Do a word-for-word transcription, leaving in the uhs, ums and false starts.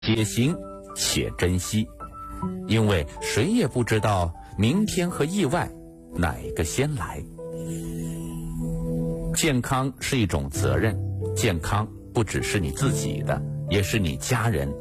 且行且珍惜，因为谁也不知道明天和意外哪个先来。健康是一种责任，健康不只是你自己的，也是你家人